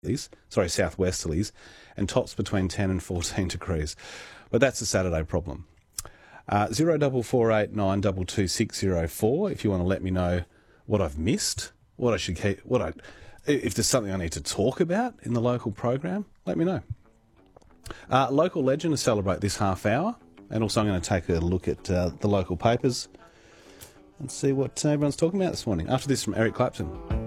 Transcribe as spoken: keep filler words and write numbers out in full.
sorry, southwesterlies, and tops between ten and fourteen degrees. But that's a Saturday problem. Uh, zero double four eight nine double two six zero four. If you want to let me know what I've missed, what I should keep, what I, if there's something I need to talk about in the local program, let me know. Uh, local legend to celebrate this half hour, and also I'm going to take a look at uh, the local papers and see what everyone's talking about this morning. After this, from Eric Clapton.